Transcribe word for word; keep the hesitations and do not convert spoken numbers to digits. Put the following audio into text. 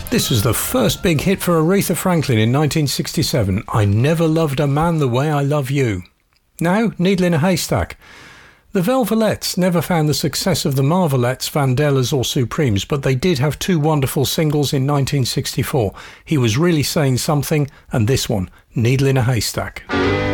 This was the first big hit for Aretha Franklin in nineteen sixty-seven. I Never Loved a Man the Way I Love You. Now, Needle in a Haystack. The Velvelettes never found the success of the Marvelettes, Vandellas or Supremes, but they did have two wonderful singles in nineteen sixty-four. He Was Really Saying Something and this one, Needle in a Haystack.